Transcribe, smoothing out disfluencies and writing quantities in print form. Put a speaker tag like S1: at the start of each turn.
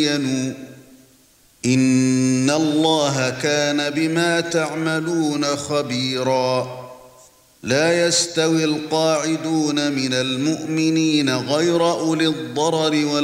S1: إِنَّ اللَّهَ كَانَ بِمَا تَعْمَلُونَ خَبِيرًا. لا يستوي القاعدون من المؤمنين غير أولي الضرر